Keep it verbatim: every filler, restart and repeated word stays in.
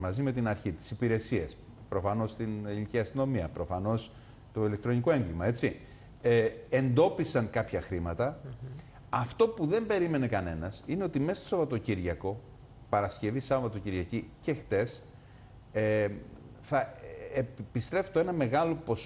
μαζί με την αρχή, τις υπηρεσίες, προφανώς την ελληνική αστυνομία, προφανώς το ηλεκτρονικό έγκλημα, έτσι, ε, εντόπισαν κάποια χρήματα. Mm-hmm. Αυτό που δεν περίμενε κανένας είναι ότι μέσα στο Σαββατοκύριακο, Παρασκευή, Σάββατο, Κυριακή και χτες, ε, θα επιστρέφει το ένα μεγάλο ποσό